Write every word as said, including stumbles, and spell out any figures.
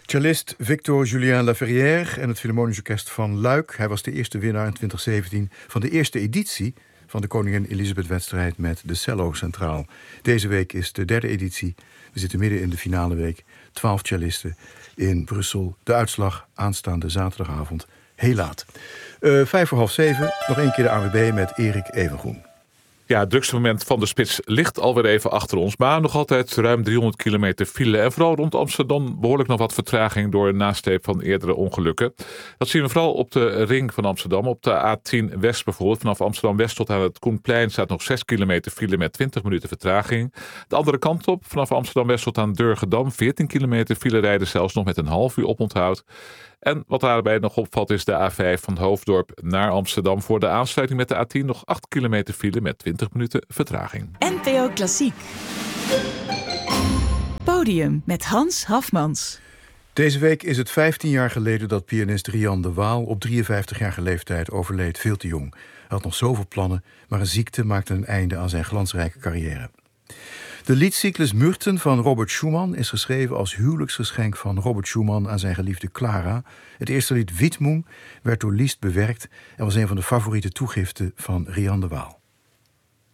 Cellist Victor Julien Laferrière en het Philharmonisch Orkest van Luik. Hij was de eerste winnaar in twintig zeventien van de eerste editie van de Koningin Elisabeth-wedstrijd met de cello centraal. Deze week is de derde editie. We zitten midden in de finale week. Twaalf cellisten in Brussel. De uitslag aanstaande zaterdagavond. Heel laat. Uh, vijf voor half zeven. Nog één keer de A W B met Erik Evengroen. Ja, het drukste moment van de spits ligt alweer even achter ons. Maar nog altijd ruim driehonderd kilometer file. En vooral rond Amsterdam behoorlijk nog wat vertraging door een nasleep van eerdere ongelukken. Dat zien we vooral op de ring van Amsterdam. Op de A tien West bijvoorbeeld. Vanaf Amsterdam West tot aan het Koenplein staat nog zes kilometer file met twintig minuten vertraging. De andere kant op, vanaf Amsterdam West tot aan Durgedam. veertien kilometer file rijden zelfs nog met een half uur oponthoud. En wat daarbij nog opvalt is de A vijf van Hoofddorp naar Amsterdam. Voor de aansluiting met de A tien nog acht kilometer file met twintig minuten vertraging. N P O Klassiek. Podium met Hans Hafmans. Deze week is het vijftien jaar geleden dat pianist Rian de Waal op drieënvijftigjarige leeftijd overleed, veel te jong. Hij had nog zoveel plannen, maar een ziekte maakte een einde aan zijn glansrijke carrière. De liedcyclus Myrten van Robert Schumann is geschreven als huwelijksgeschenk van Robert Schumann aan zijn geliefde Clara. Het eerste lied Widmung werd door Liszt bewerkt en was een van de favoriete toegiften van Rian de Waal.